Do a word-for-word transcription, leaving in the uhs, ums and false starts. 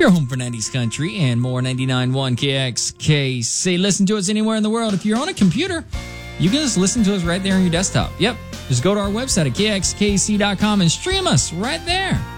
your home for nineties country and more. Ninety-nine point one K X K C. Listen to us anywhere in the world. If you're on a computer, you can just listen to us right there on your desktop. Yep. Just go to our website at K X K C dot com and stream us right there.